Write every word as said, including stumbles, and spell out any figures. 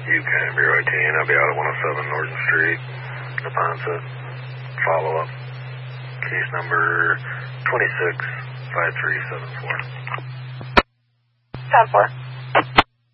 U K, Bureau eighteen, I'll be out at one oh seven Norton Street, Neponset. Follow up. Case number twenty-six five three seven four. ten four.